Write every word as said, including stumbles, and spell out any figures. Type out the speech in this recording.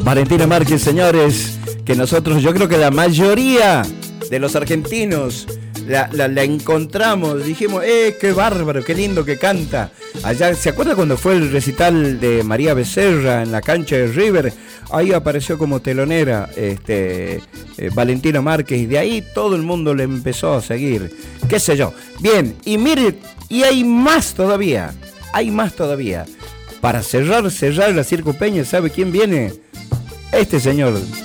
Valentina Márquez, señores, que nosotros, yo creo que la mayoría de los argentinos la, la, la encontramos, dijimos, eh, qué bárbaro, qué lindo que canta. Allá, ¿se acuerda cuando fue el recital de María Becerra en la cancha de River? Ahí apareció como telonera este, eh, Valentina Márquez, y de ahí todo el mundo le empezó a seguir, qué sé yo. Bien, y mire, y hay más todavía, hay más todavía. Para cerrar, cerrar la Circo Peña, ¿sabe quién viene? Este señor.